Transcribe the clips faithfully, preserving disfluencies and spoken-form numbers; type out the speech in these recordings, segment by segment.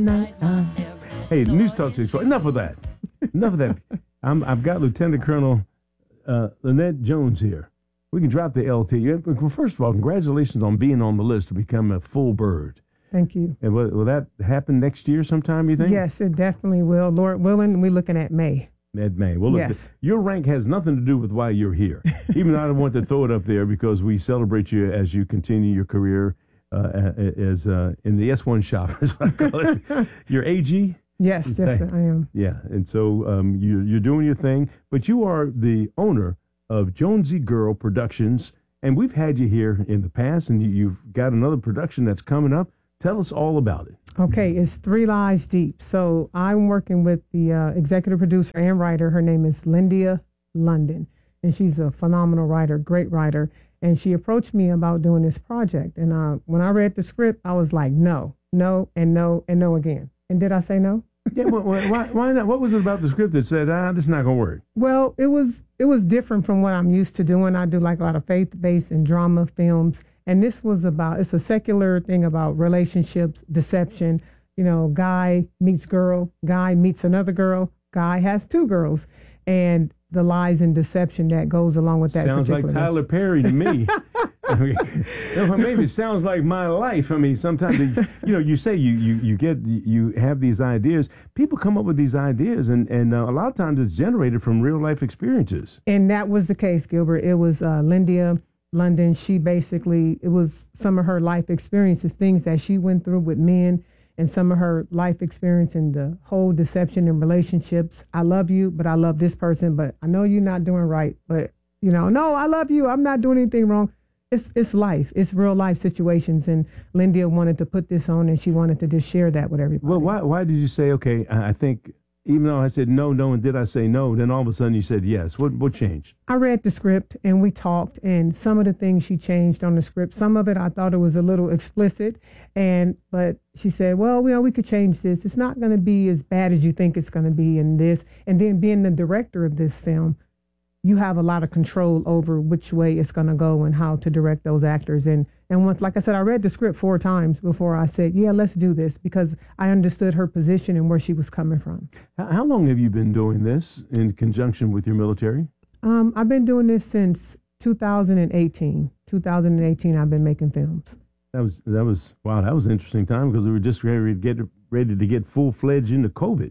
night. Uh. Hey, News Talk six four. Enough of that. Enough of that. I'm, I've got Lieutenant Colonel uh, Lynette Jones here. We can drop the L T. Well, first of all, congratulations on being on the list to become a full bird. Thank you. And will, will that happen next year sometime, you think? Yes, it definitely will. Lord willing, we're looking at May. At May. Well, look, yes. Your rank has nothing to do with why you're here. Even though I don't want to throw it up there because we celebrate you as you continue your career uh, as uh, in the S one shop, is what I call it. You're A G? Yes, yes, I am. Yeah, and so um, you, you're doing your thing, but you are the owner of Jonesy Girl Productions, and we've had you here in the past, and you, you've got another production that's coming up. Tell us all about it. Okay, it's Three Lies Deep. So I'm working with the uh, executive producer and writer. Her name is Lyndia London, and she's a phenomenal writer, great writer. And she approached me about doing this project. And uh, when I read the script, I was like, no, no, and no, and no again. And did I say no? Yeah, well, why, why not? What was it about the script that said, ah, this is not going to work? Well, it was it was different from what I'm used to doing. I do like a lot of faith-based and drama films. And this was about, it's a secular thing about relationships, deception. You know, guy meets girl, guy meets another girl, guy has two girls. And the lies and deception that goes along with that. Sounds like Tyler Perry to me. I mean, maybe it sounds like my life. I mean, sometimes, you know, you say you, you, you get, you have these ideas. People come up with these ideas, and, and uh, a lot of times it's generated from real life experiences. And that was the case, Gilbert. It was uh, Lyndia London. She basically, it was some of her life experiences, things that she went through with men, and some of her life experience and the whole deception in relationships. I love you, but I love this person, but I know you're not doing right. But, you know, no, I love you. I'm not doing anything wrong. It's it's life. It's real life situations. And Lyndia wanted to put this on, and she wanted to just share that with everybody. Well, why why did you say, okay, I think, even though I said no, no, and did I say no, then all of a sudden you said yes. What what changed? I read the script, and we talked, and some of the things she changed on the script, some of it I thought it was a little explicit, and but she said, well, well, we could change this. It's not going to be as bad as you think it's going to be in this. And then being the director of this film, you have a lot of control over which way it's going to go and how to direct those actors. And and once, like I said, I read the script four times before I said, yeah, let's do this, because I understood her position and where she was coming from. How long have you been doing this in conjunction with your military? Um, I've been doing this since two thousand eighteen. two thousand eighteen, I've been making films. That was, that was wow, that was an interesting time, because we were just ready to get, ready to get full-fledged into COVID.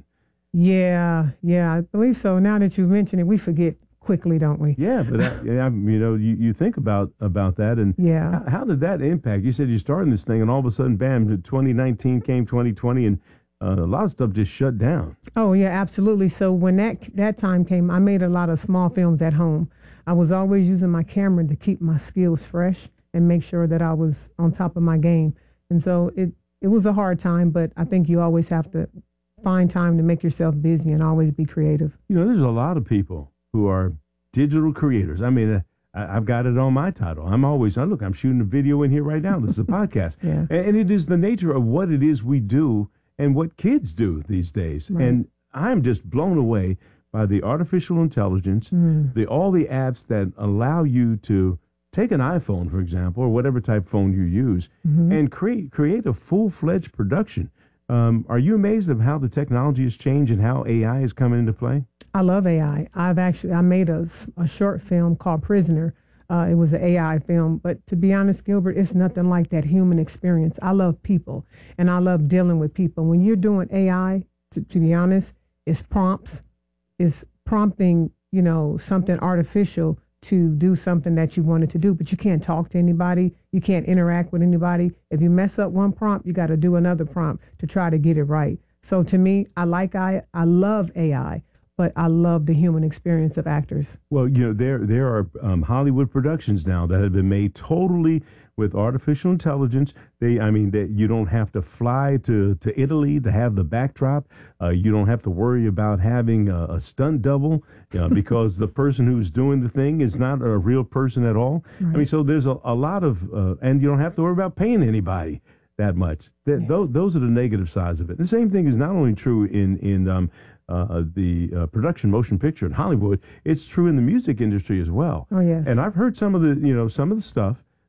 Yeah, yeah, I believe so. Now that you mention it, we forget quickly, don't we? Yeah, but I, I, you know, you, you think about about that, and yeah, how, how did that impact? You said you're starting this thing, and all of a sudden, bam, twenty nineteen came, twenty twenty, and uh, a lot of stuff just shut down. Oh yeah, absolutely. So when that that time came, I made a lot of small films at home. I was always using my camera to keep my skills fresh and make sure that I was on top of my game. And so it it was a hard time, but I think you always have to find time to make yourself busy and always be creative. You know, there's a lot of people who are digital creators. I mean, uh, I, I've got it on my title. I'm always, oh, look, I'm shooting a video in here right now. This is a podcast. Yeah. And, and it is the nature of what it is we do and what kids do these days. Right. And I'm just blown away by the artificial intelligence, mm. the all the apps that allow you to take an iPhone, for example, or whatever type of phone you use, mm-hmm. and create create a full-fledged production. Um, are you amazed of how the technology has changed and how A I is coming into play? I love A I. I've actually, I made a, a short film called Prisoner. Uh, it was an A I film, but to be honest, Gilbert, it's nothing like that human experience. I love people, and I love dealing with people. When you're doing A I, to, to be honest, it's prompts, it's prompting, you know, something artificial to do something that you wanted to do, but you can't talk to anybody. You can't interact with anybody. If you mess up one prompt, you got to do another prompt to try to get it right. So to me, I like I, I love A I, but I love the human experience of actors. Well, you know, there there are um, Hollywood productions now that have been made totally with artificial intelligence. They, I mean, that you don't have to fly to, to Italy to have the backdrop. Uh, you don't have to worry about having a, a stunt double uh, because the person who's doing the thing is not a real person at all. Right. I mean, so there's a, a lot of, uh, and you don't have to worry about paying anybody that much. That, yeah. those, those are the negative sides of it. The same thing is not only true in, in um, uh, the uh, production motion picture in Hollywood, it's true in the music industry as well. Oh, yes. And I've heard some of the, you know, some of the stuff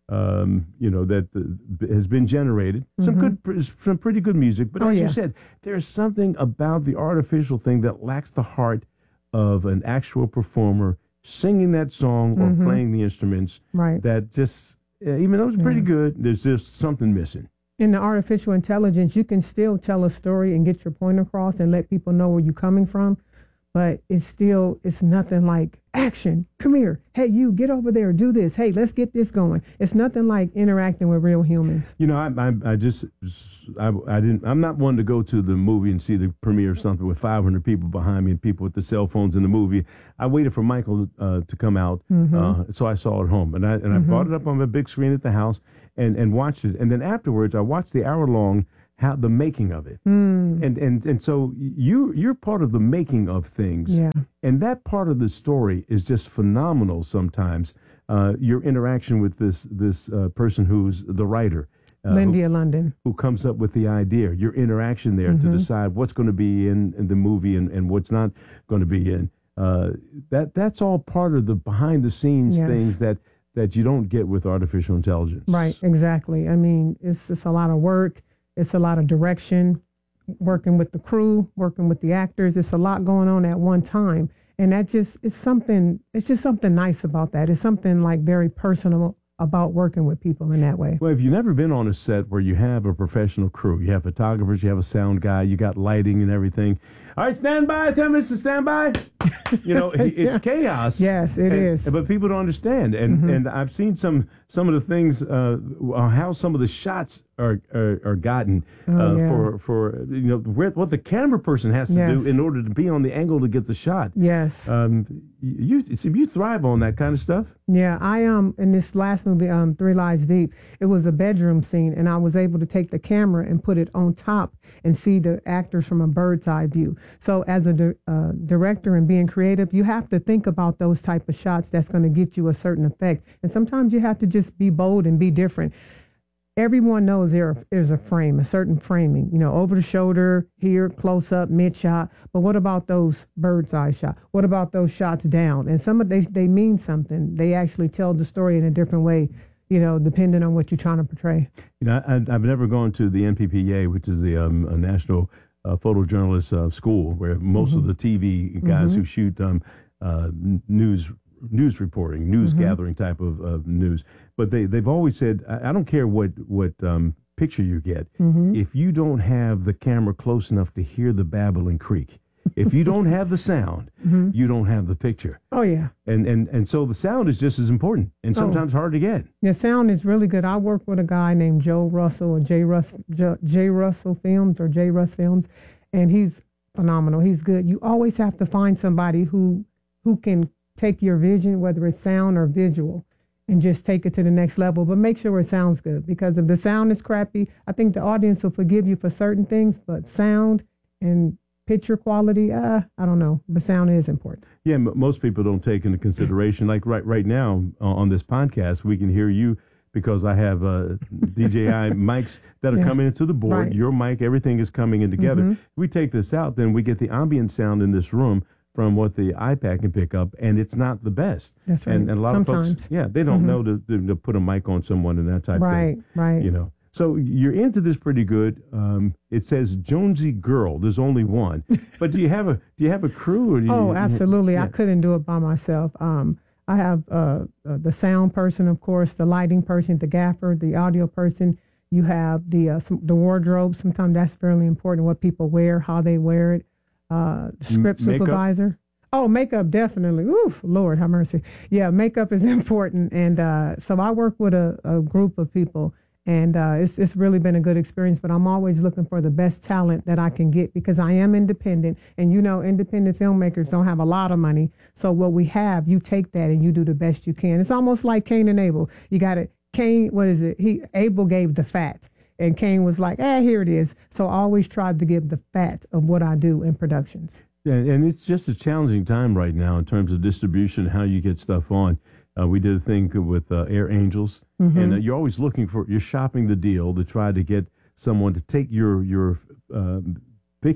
um, you know, that uh, has been generated. Some Mm-hmm. good, some pretty good music. But Oh, as yeah. you said, there's something about the artificial thing that lacks the heart of an actual performer singing that song or Mhm. playing the instruments. Right. That just, uh, even though it's pretty Yeah. good, there's just something missing. In the artificial intelligence, you can still tell a story and get your point across and let people know where you're coming from, but it's still, it's nothing like action. Come here. Hey, you get over there. Do this. Hey, let's get this going. It's nothing like interacting with real humans. You know, I, I, I just, I, I didn't. I'm not one to go to the movie and see the premiere of something with five hundred people behind me and people with the cell phones in the movie. I waited for Michael uh, to come out, Mhm. uh, so I saw it at home, and I and I Mhm. brought it up on the big screen at the house and and watched it. And then afterwards, I watched the hour long how the making of it. Mm. And and and so you you're part of the making of things. Yeah. And that part of the story is just phenomenal sometimes. Uh, your interaction with this this uh, person who's the writer. Uh, who- Lindia London. who comes up with the idea, your interaction there to Mhm. decide what's going to be in, in the movie and, and what's not going to be in. Uh, that that's all part of the behind the scenes Yes. things that, that you don't get with artificial intelligence. Right, exactly. I mean, it's it's a lot of work. It's a lot of direction, working with the crew, working with the actors. It's a lot going on at one time. And that just is something, it's just something nice about that. It's something like very personal about working with people in that way. Well, if you've never been on a set where you have a professional crew, you have photographers, you have a sound guy, you got lighting and everything. All right, stand by, ten minutes to stand by. You know, it- it's Yeah. chaos. Yes, it and, is. But people don't understand, and Mhm. and I've seen some some of the things, uh, how some of the shots are are, are gotten Oh, uh, yeah. for for you know where, what the camera person has to do Yes. in order to be on the angle to get the shot. Yes. Um, you see, you thrive on that kind of stuff. Yeah, I um in this last movie, um, Three Lives Deep, it was a bedroom scene, and I was able to take the camera and put it on top and see the actors from a bird's eye view. So as a di- uh, director and being creative, you have to think about those type of shots that's going to get you a certain effect. And sometimes you have to just be bold and be different. Everyone knows there is a frame, a certain framing, you know, over the shoulder, here, close up, mid shot. But what about those bird's eye shots? What about those shots down? And some of they they mean something. They actually tell the story in a different way, you know, depending on what you're trying to portray. You know, I, I've never gone to the N P P A, which is the um, a National uh, Photojournalist uh, School, where most Mm-hmm. of the T V guys who shoot um, uh, n- news news reporting, news Mm-hmm. gathering type of, of news, but they they've always said, I, I don't care what what um, picture you get, Mm-hmm. if you don't have the camera close enough to hear the babbling creek, if you don't have the sound, Mm-hmm. you don't have the picture, Oh yeah. and and and so the sound is just as important, and Oh. sometimes hard to get. The sound is really good. I work with a guy named Joe Russell or J. Russ, J. J. Russell Films or J. Russ Films, and he's phenomenal. He's good. You always have to find somebody who who can take your vision, whether it's sound or visual, and just take it to the next level. But make sure it sounds good, because if the sound is crappy, I think the audience will forgive you for certain things, but sound and picture quality, uh, I don't know. But sound is important. Yeah, m- most people don't take into consideration. Like right right now uh, on this podcast, we can hear you because I have uh, D J I mics that are Yeah. coming into the board. Right. Your mic, everything is coming in together. Mhm. We take this out, then we get the ambient sound in this room from what the iPad can pick up, and it's not the best. That's right. And, and a lot of Sometimes. folks, yeah, they don't Mhm. know to, to, to put a mic on someone and that type Right, thing. right. You know. So you're into this pretty good. Um, it says Jonesy Girl. There's only one, but do you have a do you have a crew? Or do you, Oh, absolutely. Yeah. I couldn't do it by myself. Um, I have uh, uh, the sound person, of course, the lighting person, the gaffer, the audio person. You have the uh, some, the wardrobe. Sometimes that's fairly important, what people wear, how they wear it. Uh, the script M- makeup? supervisor. Oh, makeup, definitely. Oof, Lord have mercy. Yeah, makeup is important. And uh, so I work with a, a group of people, and uh, it's, it's really been a good experience, but I'm always looking for the best talent that I can get, because I am independent, and you know, independent filmmakers don't have a lot of money. So what we have, you take that and you do the best you can. It's almost like Cain and Abel. You got to, Cain, what is it? He Abel gave the fat, and Cain was like, eh, here it is. So I always tried to give the fat of what I do in productions. Yeah, and it's just a challenging time right now in terms of distribution, how you get stuff on. Uh, we did a thing with uh, Air Angels, Mm-hmm. and uh, you're always looking for, you're shopping the deal to try to get someone to take your your uh, picture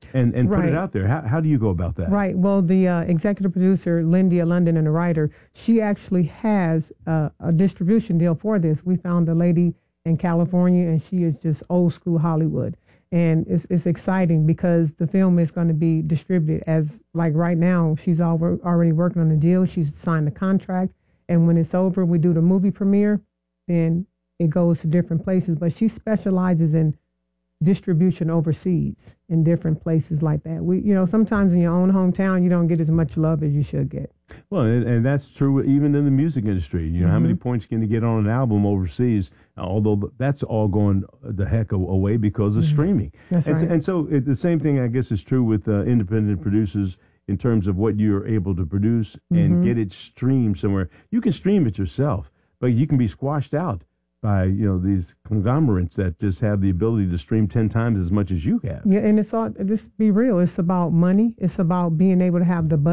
and and put Right. it out there. How how do you go about that? Right. Well, the uh, executive producer, Lindia London, and the writer, she actually has uh, a distribution deal for this. We found a lady in California, and she is just old school Hollywood. And it's it's exciting because the film is going to be distributed as, like right now, she's al- already working on the deal. She's signed the contract. And when it's over, we do the movie premiere, then it goes to different places. But she specializes in distribution overseas in different places like that. We, you know, sometimes in your own hometown, you don't get as much love as you should get. Well, and, and that's true even in the music industry. You know, Mm-hmm. how many points can you get on an album overseas? Although that's all going the heck away because of Mm-hmm. streaming. That's and, right. so, and so it, the same thing, I guess, is true with uh, independent producers in terms of what you're able to produce and Mm-hmm. get it streamed somewhere. You can stream it yourself, but you can be squashed out by, you know, these conglomerates that just have the ability to stream ten times as much as you have. Yeah, and it's all, just be real, it's about money. It's about being able to have the budget.